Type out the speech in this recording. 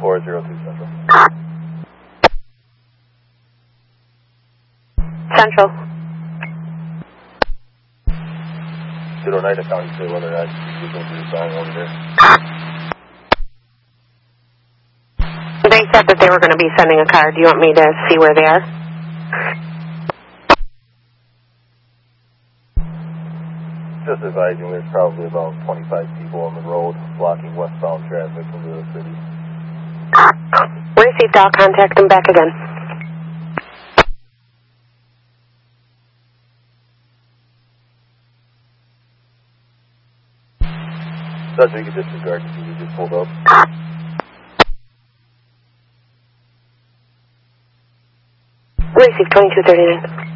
402 Central. Central. 209 to County say whether or not you can do something over there. They said that they were going to be sending a car. Do you want me to see where they are? Just advising there's probably about 25 people on the road blocking westbound traffic into the city. Received. I'll contact them back again. That's what you can disregard if you just pulled up. Received 2239.